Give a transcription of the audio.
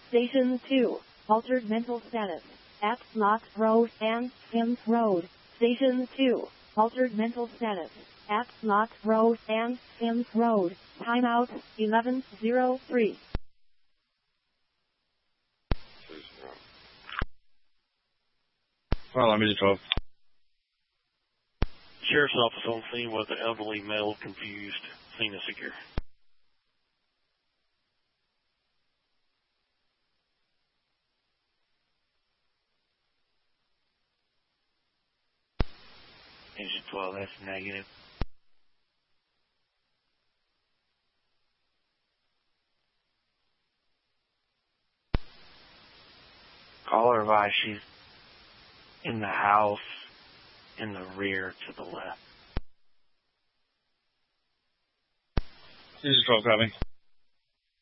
Station 2, altered mental status, at Lock Road and Sims Road. Station 2, altered mental status, at Lock Road and Sims Road. Timeout 11:03. Well, I'm busy 12. Sheriff's office on scene with the elderly male confused. Scene is secure. Engine 12, that's negative. Call her by, she's in the house in the rear to the left. This is 12, copy.